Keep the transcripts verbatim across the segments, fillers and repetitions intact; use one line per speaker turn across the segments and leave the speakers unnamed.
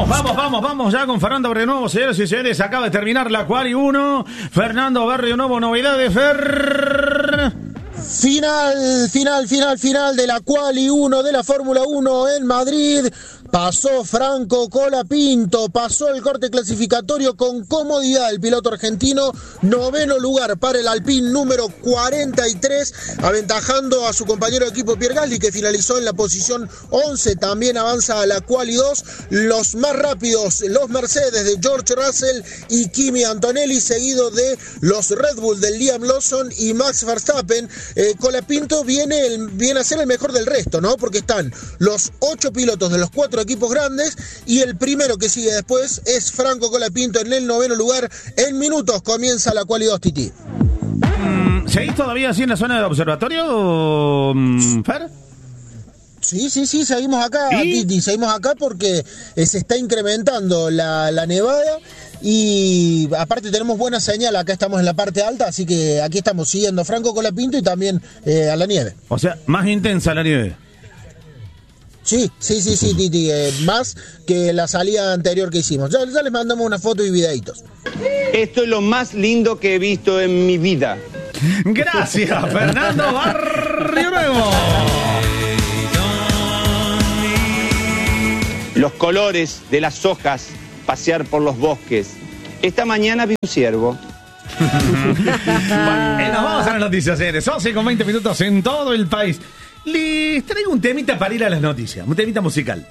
Vamos, vamos, vamos, vamos ya con Fernando Barrionuevo, señores y señores. Acaba de terminar la Quali uno. Fernando Barrionuevo, novedades, Fer.
Final, final, final, final de la Quali uno de la Fórmula uno en Madrid. Pasó Franco Colapinto, pasó el corte clasificatorio con comodidad el piloto argentino, noveno lugar para el Alpine número cuarenta y tres, aventajando a su compañero de equipo Pierre Gasly, que finalizó en la posición once, también avanza a la Quali dos, los más rápidos, los Mercedes de George Russell y Kimi Antonelli, seguido de los Red Bull de Liam Lawson y Max Verstappen. eh, Colapinto viene, el, viene a ser el mejor del resto, ¿no? Porque están los ocho pilotos de los cuatro equipos grandes y el primero que sigue después es Franco Colapinto en el noveno lugar. En minutos comienza la Quali dos, Titi.
Mm, ¿Seguís todavía así en la zona de observatorio, mm, Fer?
Sí, sí, sí, seguimos acá,
¿Y?
Titi, seguimos acá porque eh, se está incrementando la, la nevada y aparte tenemos buena señal, acá estamos en la parte alta, así que aquí estamos siguiendo a Franco Colapinto y también eh, a la nieve.
O sea, más intensa la nieve.
Sí, sí, sí, sí, Titi, eh, más que la salida anterior que hicimos. Ya, ya les mandamos una foto y videitos.
Esto es lo más lindo que he visto en mi vida.
Gracias, Fernando Barrionuevo.
Los colores de las hojas, pasear por los bosques. Esta mañana vi un ciervo.
Bueno, eh, nos vamos a las noticias, señores. once con veinte minutos en todo el país. Les traigo un temita para ir a las noticias, un temita musical.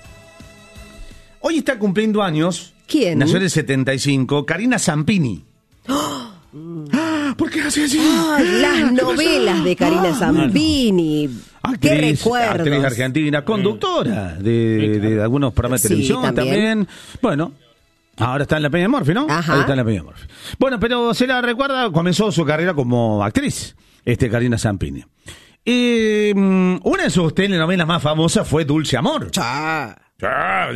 Hoy está cumpliendo años.
¿Quién?
Nació en el setenta y cinco, Karina Zampini. ¡Oh! ¿Por qué así así?
Ay, las novelas de Karina Zampini.
Actriz,
¿Qué recuerdos?
actriz argentina, conductora de, de algunos programas de
Sí,
televisión también.
también.
Bueno, ahora está en la Peña de Morphy, ¿no?
Ajá.
Ahí está en la Peña de Morphy. Bueno, pero se la recuerda, comenzó su carrera como actriz, este Karina Zampini. Y um, una de sus telenovelas más famosas fue Dulce Amor.
Cha.
Claro.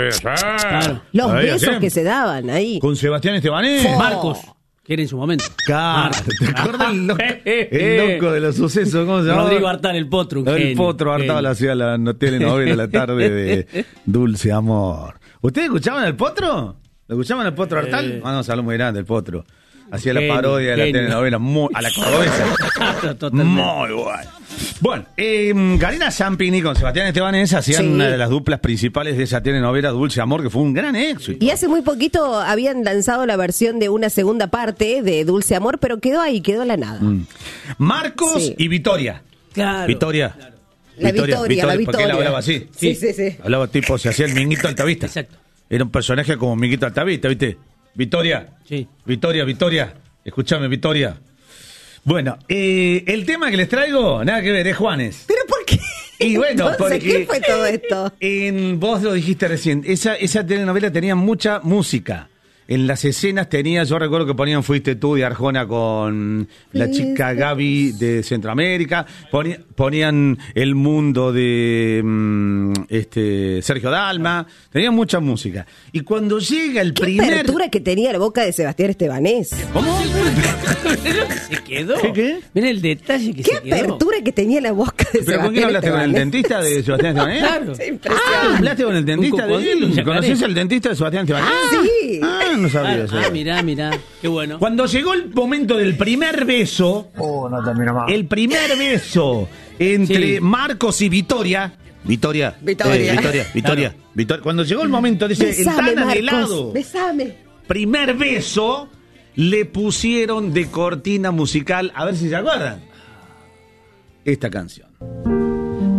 Los
Ahí,
besos
así.
que se daban ahí.
Con Sebastián Estebanés.
Fo.
Marcos, que era en su momento.
Claro, ¿te acuerdas el loco, el loco de los sucesos? ¿Cómo se llama?
Rodrigo Artal, el potro. Un
El
genio,
Potro Artal
genio.
hacía la no- telenovela la tarde de Dulce Amor. ¿Ustedes escuchaban al Potro? ¿Lo escuchaban al Potro Artal?
Eh.
Ah, no, salud muy grande el Potro. Hacía la
Genio,
parodia de la
genio.
telenovela muy, a la cordobesa.
Totalmente.
Muy bueno. Bueno, eh, Karina Zampini con Sebastián Estebanés hacían
Sí.
una de las duplas principales de esa telenovela Dulce Amor, que fue un gran éxito.
Y hace muy poquito habían lanzado la versión de una segunda parte de Dulce Amor, pero quedó ahí, quedó a la nada.
Mm. Marcos
Sí.
y Victoria.
Claro.
Victoria.
Claro.
La Victoria, la
Porque él
Victoria.
hablaba así.
Sí, sí, sí.
Hablaba tipo, se hacía el Minguito Altavista.
Exacto.
Era un personaje como Minguito Altavista, ¿viste? Victoria.
Sí.
Victoria, Victoria. Escúchame, Victoria. Bueno, eh, el tema que les traigo, nada que ver, es Juanes.
¿Pero por qué?
Y bueno,
Entonces,
porque
¿qué fue todo esto?
En, vos lo dijiste recién, esa, esa telenovela tenía mucha música. En las escenas tenía, yo recuerdo que ponían Fuiste tú de Arjona con la chica Gaby de Centroamérica, ponía- ponían El Mundo de mm, este Sergio Dalma, tenían mucha música. Y cuando llega el
¿Qué
primer...
apertura que tenía la boca de Sebastián Estebanés?
¿Cómo?
Se quedó.
¿Qué, qué?
Mira el detalle que
¿Qué
se quedó.
apertura que tenía la boca de
¿Pero
Sebastián
con quién hablaste? ¿Con el
Estebanés?
dentista de Sebastián Estebanés?
Claro.
Sí, impresionante.
Ah, ¿hablaste con el dentista
Un
de
cocodrilo, un
él?
yacaré.
¿Conocés al dentista de Sebastián Estebanés?
Sí.
Ah, no sabía
Ah,
eso.
ah, mirá, mirá. Qué bueno.
Cuando llegó el momento del primer beso,
Oh, no termino más.
el primer beso entre
Sí.
Marcos y Victoria. Victoria.
Victoria.
eh, Victoria, Victoria,
Claro.
Victoria. Cuando llegó el momento de ese el
Besame,
tan anhelado
Marcos, besame.
primer beso, le pusieron de cortina musical, a ver si se acuerdan, esta canción.